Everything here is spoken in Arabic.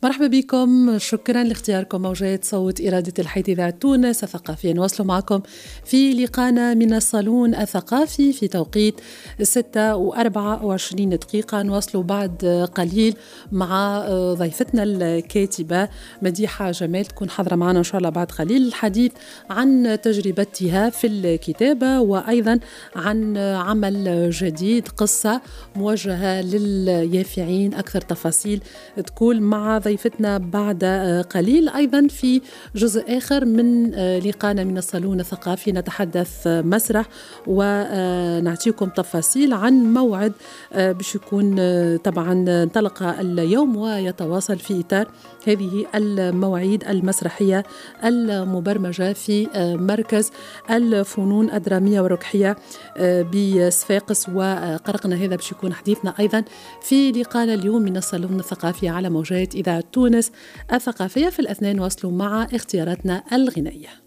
مرحبا بكم، شكرا لاختياركم موجات صوت إرادة الحياة إذاعة تونس الثقافية. نواصل معكم في لقاءنا من الصالون الثقافي في توقيت 6:24. نواصل بعد قليل مع ضيفتنا الكاتبة مديحة جمال، تكون حاضرة معنا إن شاء الله بعد قليل، الحديث عن تجربتها في الكتابة وأيضا عن عمل جديد، قصة موجهة لليافعين. أكثر تفاصيل تكون مع ضيفتنا بعد قليل. أيضا في جزء آخر من لقاءنا من الصالون الثقافي نتحدث مسرح ونعطيكم تفاصيل عن موعد باش يكون طبعا انطلق اليوم ويتواصل في إطار هذه المواعيد المسرحية المبرمجة في مركز الفنون الدرامية والركحية بصفاقس وقرقنا. هذا باش يكون حديثنا أيضا في لقاءنا اليوم من الصالون الثقافي على موجات إذاعة تونس الثقافية. في الأثناء نواصلوا مع اختياراتنا الغنائية.